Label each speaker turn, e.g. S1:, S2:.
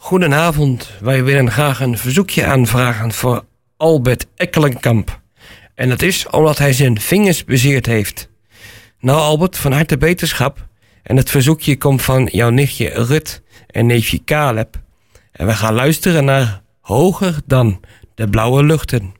S1: Goedenavond, wij willen graag een verzoekje aanvragen voor Albert Ekkelenkamp. En dat is omdat hij zijn vingers bezeerd heeft. Nou Albert, van harte beterschap. En het verzoekje komt van jouw nichtje Rut en neefje Caleb. En we gaan luisteren naar Hoger dan de blauwe luchten.